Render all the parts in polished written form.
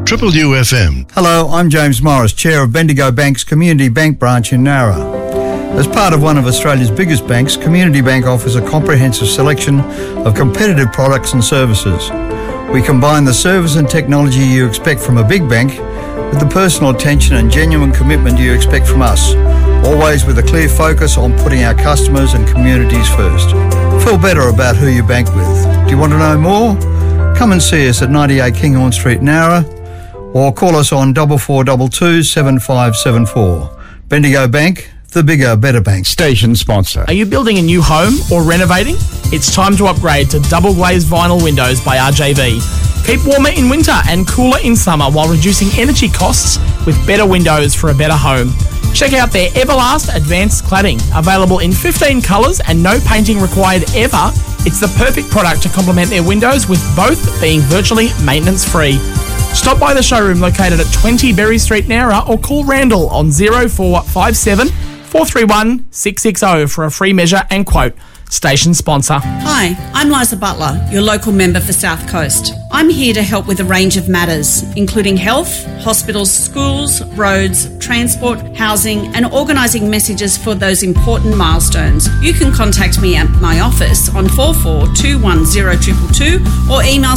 Triple UFM. Hello, I'm James Morris, Chair of Bendigo Bank's Community Bank branch in Nowra. As part of one of Australia's biggest banks, Community Bank offers a comprehensive selection of competitive products and services. We combine the service and technology you expect from a big bank with the personal attention and genuine commitment you expect from us, always with a clear focus on putting our customers and communities first. Feel better about who you bank with. Do you want to know more? Come and see us at 98 Kinghorn Street, Nowra, or call us on 4422 7574. Bendigo Bank, the bigger, better bank. Station sponsor. Are you building a new home or renovating? It's time to upgrade to double glazed vinyl windows by RJV. Keep warmer in winter and cooler in summer while reducing energy costs with better windows for a better home. Check out their Everlast Advanced Cladding, available in 15 colours and no painting required ever. It's the perfect product to complement their windows, with both being virtually maintenance free. Stop by the showroom located at 20 Berry Street, Nowra, or call Randall on 0457 431 660 for a free measure and quote. Station sponsor. Hi, I'm Liza Butler, your local member for South Coast. I'm here to help with a range of matters, including health, hospitals, schools, roads, transport, housing, and organising messages for those important milestones. You can contact me at my office on 44210222 or email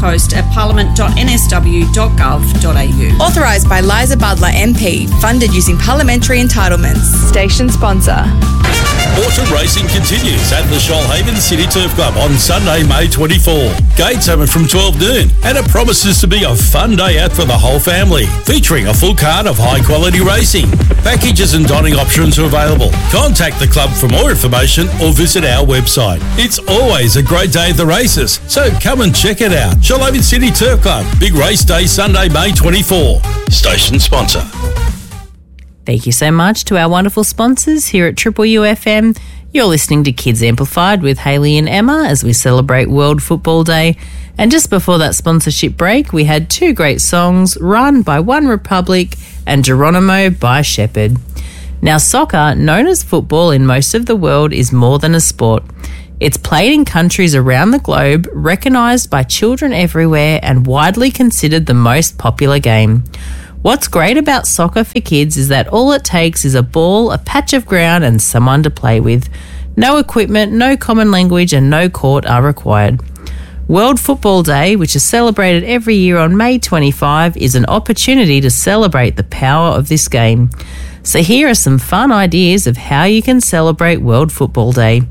southcoast@parliament.nsw.gov.au. Authorised by Liza Butler MP, funded using parliamentary entitlements. Station sponsor. Autumn racing continues at the Shoalhaven City Turf Club on Sunday, May 24. Gates open from 12 noon, and it promises to be a fun day out for the whole family, featuring a full card of high-quality racing. Packages and dining options are available. Contact the club for more information or visit our website. It's always a great day at the races, so come and check it out. Shoalhaven City Turf Club, big race day Sunday, May 24. Station sponsor. Thank you so much to our wonderful sponsors here at Triple UFM. You're listening to Kids Amplified with Hayley and Emma as we celebrate World Football Day. And just before that sponsorship break, we had two great songs, Run by One Republic and Geronimo by Shepherd. Now, soccer, known as football in most of the world, is more than a sport. It's played in countries around the globe, recognised by children everywhere, and widely considered the most popular game. What's great about soccer for kids is that all it takes is a ball, a patch of ground, and someone to play with. No equipment, no common language, and no court are required. World Football Day, which is celebrated every year on May 25, is an opportunity to celebrate the power of this game. So here are some fun ideas of how you can celebrate World Football Day.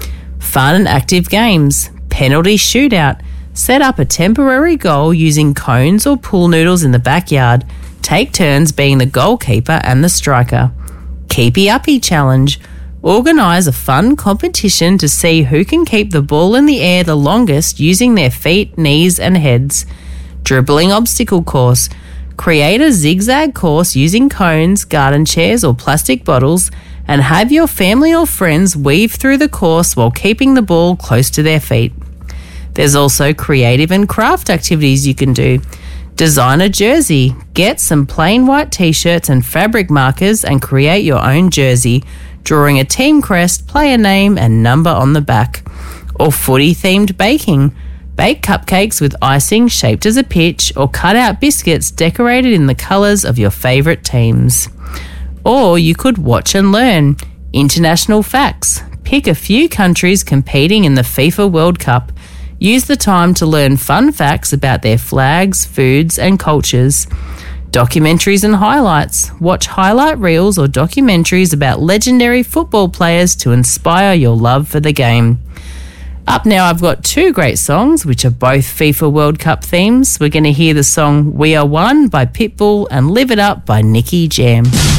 Fun and active games. Penalty shootout. Set up a temporary goal using cones or pool noodles in the backyard. Take turns being the goalkeeper and the striker. Keepy Uppy challenge. Organise a fun competition to see who can keep the ball in the air the longest using their feet, knees and heads. Dribbling obstacle course. Create a zigzag course using cones, garden chairs or plastic bottles, and have your family or friends weave through the course while keeping the ball close to their feet. There's also creative and craft activities you can do. Design a jersey. Get some plain white t-shirts and fabric markers and create your own jersey, drawing a team crest, player name and number on the back. Or footy-themed baking. Bake cupcakes with icing shaped as a pitch, or cut out biscuits decorated in the colours of your favourite teams. Or you could watch and learn. International facts. Pick a few countries competing in the FIFA World Cup. Use the time to learn fun facts about their flags, foods and cultures. Documentaries and highlights. Watch highlight reels or documentaries about legendary football players to inspire your love for the game. Up now, I've got two great songs, which are both FIFA World Cup themes. We're going to hear the song We Are One by Pitbull and Live It Up by Nicky Jam.